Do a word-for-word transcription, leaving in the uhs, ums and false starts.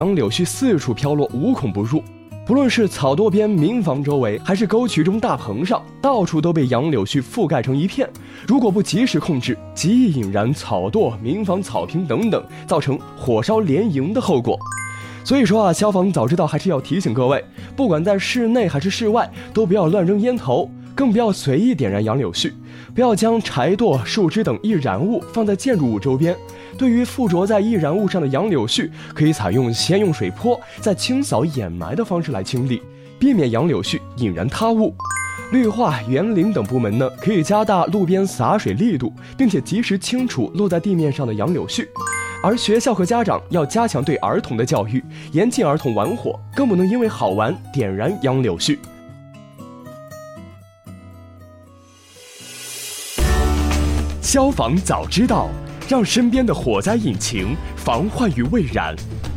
杨柳絮四处飘落，无孔不入。不论是草垛边、民房周围，还是沟渠中大棚上，到处都被杨柳絮覆盖成一片。如果不及时控制，极易引燃草垛、民房草坪等等，造成火烧连营的后果。所以说啊，消防早知道还是要提醒各位，不管在室内还是室外，都不要乱扔烟头，更不要随意点燃杨柳絮，不要将柴垛、树枝等易燃物放在建筑物周边。对于附着在易燃物上的杨柳絮，可以采用先用水泼，再清扫掩埋的方式来清理，避免杨柳絮引燃他物。绿化、园林等部门呢，可以加大路边洒水力度，并且及时清除落在地面上的杨柳絮。而学校和家长要加强对儿童的教育，严禁儿童玩火，更不能因为好玩点燃杨柳絮。消防早知道，让身边的火灾引擎防患于未然。